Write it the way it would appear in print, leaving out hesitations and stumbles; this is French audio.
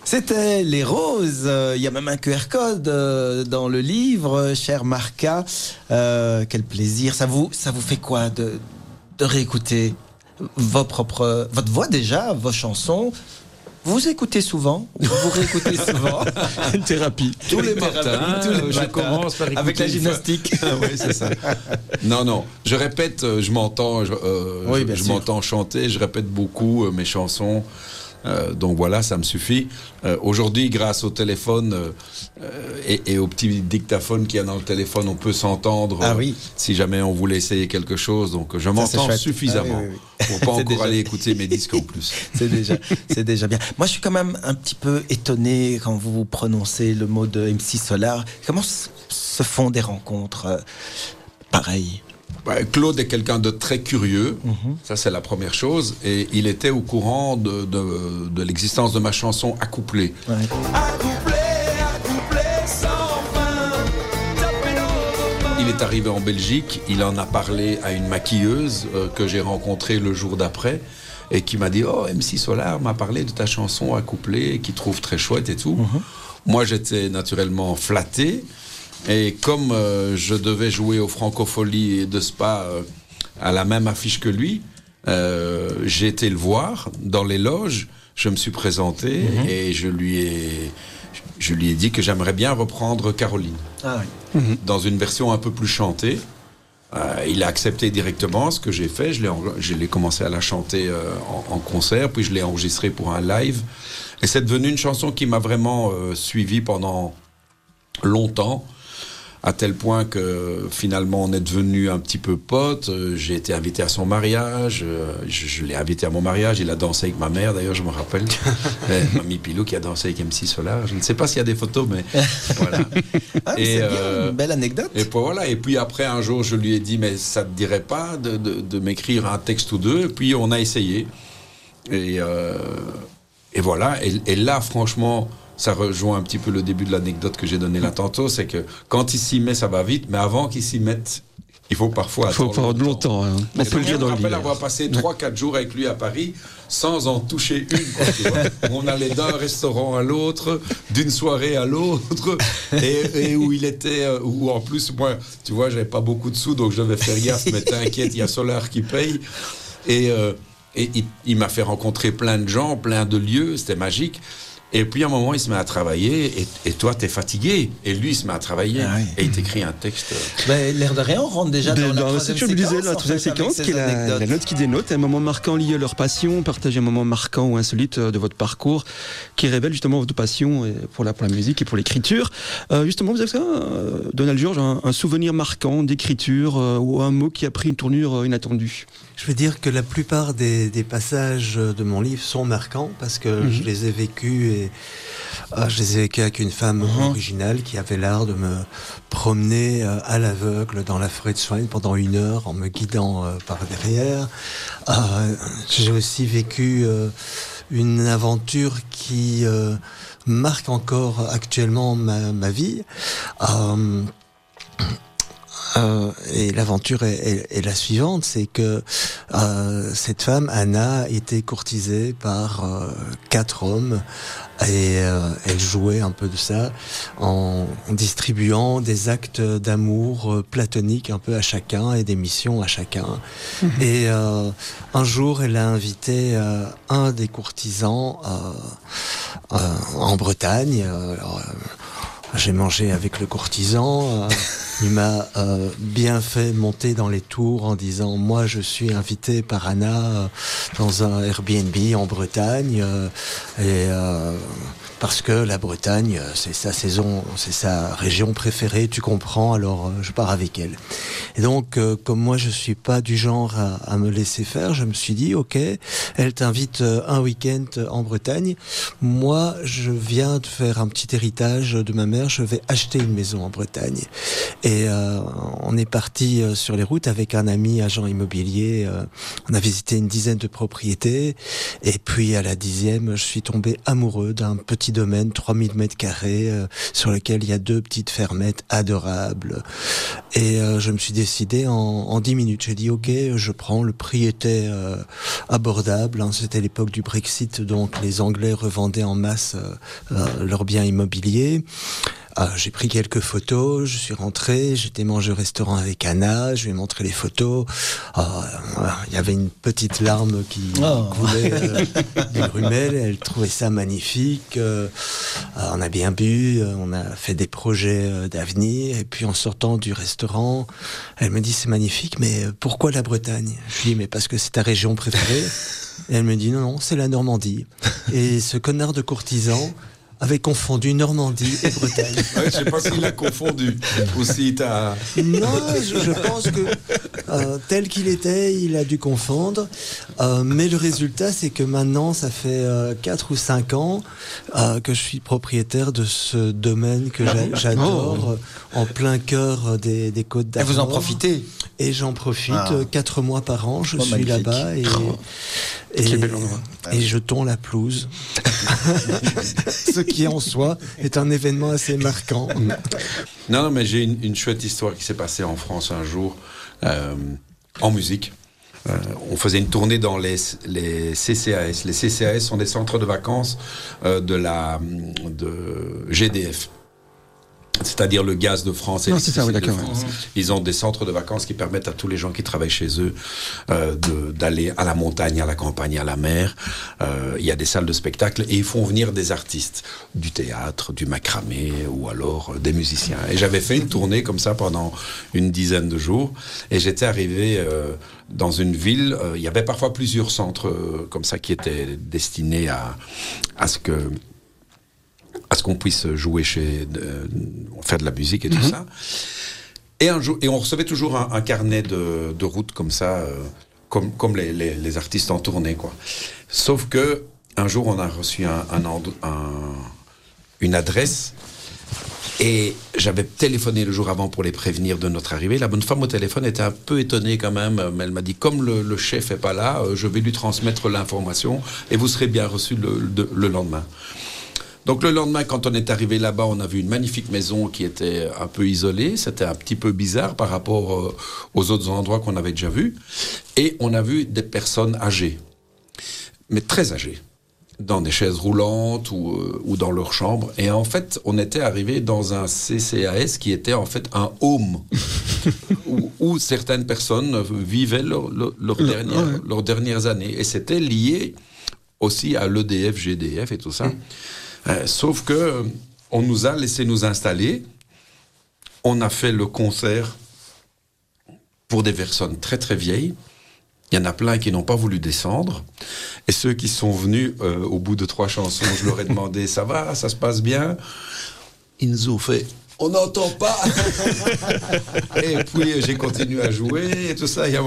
C'était Les Roses. Il y a même un QR code dans le livre, cher Marca. Quel plaisir. Ça vous fait quoi de réécouter votre voix déjà, vos chansons? Vous écoutez souvent? Vous réécoutez souvent? Une thérapie. Tous les matins, je commence par écouter avec la gymnastique. Oui, c'est ça. Non, je répète, je m'entends m'entends chanter, je répète beaucoup mes chansons. Donc voilà, ça me suffit. Aujourd'hui, grâce au téléphone et au petit dictaphone qu'il y a dans le téléphone, on peut s'entendre si jamais on voulait essayer quelque chose. Donc je m'entends suffisamment pour pas encore aller écouter mes disques en plus. C'est déjà bien. Moi, je suis quand même un petit peu étonné quand vous prononcez le mot de MC Solar. Comment se font des rencontres pareilles? Claude est quelqu'un de très curieux, ça c'est la première chose, et il était au courant de l'existence de ma chanson Accouplé. Ouais. Accouplé sans fin. Il est arrivé en Belgique, il en a parlé à une maquilleuse que j'ai rencontrée le jour d'après, et qui m'a dit « Oh, MC Solar m'a parlé de ta chanson Accouplé, qu'il trouve très chouette et tout. » Moi j'étais naturellement flatté. Et comme je devais jouer au Francophonie de Spa à la même affiche que lui, j'ai été le voir dans les loges, je me suis présenté et je lui ai dit que j'aimerais bien reprendre Caroline dans une version un peu plus chantée. Il a accepté directement ce que j'ai fait, je l'ai commencé à la chanter en concert, puis je l'ai enregistrée pour un live. Et c'est devenu une chanson qui m'a vraiment suivi pendant longtemps. À tel point que finalement on est devenus un petit peu potes. J'ai été invité à son mariage, je l'ai invité à mon mariage, il a dansé avec ma mère d'ailleurs, je me rappelle. Mamie Pilou qui a dansé avec MC Solar. Je ne sais pas s'il y a des photos, mais voilà. C'est bien, une belle anecdote. Et puis voilà, et puis après un jour je lui ai dit mais ça te dirait pas de m'écrire un texte ou deux, et puis on a essayé. Et voilà, et là franchement, ça rejoint un petit peu le début de l'anecdote que j'ai donnée là tantôt, c'est que quand il s'y met, ça va vite, mais avant qu'il s'y mette, il faut parfois attendre longtemps. On peut le dire dans le livre. Je me rappelle avoir passé 3-4 jours avec lui à Paris sans en toucher une. Quoi, tu vois. On allait d'un restaurant à l'autre, d'une soirée à l'autre, et où il était, où en plus, moi, tu vois, j'avais pas beaucoup de sous, donc je devais faire gaffe, mais t'inquiète, il y a Solar qui paye. Et il m'a fait rencontrer plein de gens, plein de lieux, c'était magique. Et puis à un moment, il se met à travailler, et toi, t'es fatigué. Et lui, il se met à travailler, et il t'écrit un texte. L'air de rien, on rentre déjà dans la troisième séquence. La troisième séquence, qui est la note qui dénote, un moment marquant lié à leur passion, partager un moment marquant ou insolite de votre parcours, qui révèle justement votre passion pour la musique et pour l'écriture. Justement, vous avez ça, Donald George, un souvenir marquant d'écriture ou un mot qui a pris une tournure inattendue? Je veux dire que la plupart des passages de mon livre sont marquants parce que je les ai vécus et je les ai vécus avec une femme originale qui avait l'art de me promener à l'aveugle dans la forêt de soigne pendant 1 heure en me guidant par derrière. J'ai aussi vécu une aventure qui marque encore actuellement ma vie. Et l'aventure est la suivante, c'est que cette femme, Anna, était courtisée par 4 hommes et elle jouait un peu de ça en distribuant des actes d'amour platoniques un peu à chacun et des missions à chacun. Et un jour, elle a invité un des courtisans en Bretagne. J'ai mangé avec le courtisan. Il m'a bien fait monter dans les tours en disant « Moi, je suis invité par Anna dans un Airbnb en Bretagne. Parce que la Bretagne, c'est sa saison, c'est sa région préférée, tu comprends, alors je pars avec elle. » Et donc, comme moi, je suis pas du genre à me laisser faire, je me suis dit « Ok, elle t'invite un week-end en Bretagne. Moi, je viens de faire un petit héritage de ma mère, je vais acheter une maison en Bretagne. » Et on est parti sur les routes avec un ami agent immobilier. On a visité une dizaine de propriétés. Et puis à la 10e, je suis tombé amoureux d'un petit domaine, 3000 mètres carrés, sur lequel il y a 2 petites fermettes adorables. Et je me suis décidé en 10 minutes. J'ai dit ok, je prends. Le prix était abordable. Hein. C'était l'époque du Brexit, donc les Anglais revendaient en masse leurs biens immobiliers. J'ai pris quelques photos, je suis rentré, j'étais mangé au restaurant avec Anna, je lui ai montré les photos. Il y avait une petite larme qui coulait des rumelles, elle trouvait ça magnifique. On a bien bu, on a fait des projets d'avenir, et puis en sortant du restaurant, elle me dit c'est magnifique, mais pourquoi la Bretagne ? Je lui dis mais parce que c'est ta région préférée. Et elle me dit non, c'est la Normandie. Et ce connard de courtisan avait confondu Normandie et Bretagne. Ouais, je sais pas s'il a confondu. Ou si t'as... Non, je pense que tel qu'il était, il a dû confondre. Mais le résultat, c'est que maintenant, ça fait 4 ou 5 ans que je suis propriétaire de ce domaine que j'adore, en plein cœur des Côtes d'Armor. Et vous en profitez ? Et j'en profite 4 mois par an, je suis magnifique. Là-bas et je tonds la pelouse. Ce qui en soi est un événement assez marquant. Non, mais j'ai une chouette histoire qui s'est passée en France un jour, en musique. On faisait une tournée dans les CCAS. Les CCAS sont des centres de vacances de GDF. C'est-à-dire le gaz de France et non, c'est ça, oui, d'accord. de France. Ils ont des centres de vacances qui permettent à tous les gens qui travaillent chez eux d'aller à la montagne, à la campagne, à la mer. Il y a des salles de spectacle et ils font venir des artistes, du théâtre, du macramé ou alors des musiciens. Et j'avais fait une tournée comme ça pendant une dizaine de jours et j'étais arrivé dans une ville. Il y avait parfois plusieurs centres comme ça qui étaient destinés à ce qu'on puisse jouer faire de la musique et tout ça. Et un jour, et on recevait toujours un carnet de route comme ça, comme les artistes en tournée, quoi. Sauf que un jour, on a reçu une adresse et j'avais téléphoné le jour avant pour les prévenir de notre arrivée. La bonne femme au téléphone était un peu étonnée quand même, mais elle m'a dit comme le chef est pas là, je vais lui transmettre l'information et vous serez bien reçu le lendemain. Donc le lendemain, quand on est arrivé là-bas, on a vu une magnifique maison qui était un peu isolée. C'était un petit peu bizarre par rapport aux autres endroits qu'on avait déjà vus. Et on a vu des personnes âgées, mais très âgées, dans des chaises roulantes ou dans leur chambre. Et en fait, on était arrivé dans un CCAS qui était en fait un home où certaines personnes vivaient leurs dernières années. Et c'était lié aussi à l'EDF, GDF et tout ça. Sauf que on nous a laissé nous installer. On a fait le concert pour des personnes très très vieilles. Il y en a plein qui n'ont pas voulu descendre. Et ceux qui sont venus au bout de 3 chansons, je leur ai demandé ça va, ça se passe bien. Ils nous ont fait on n'entend pas. Et puis j'ai continué à jouer et tout ça.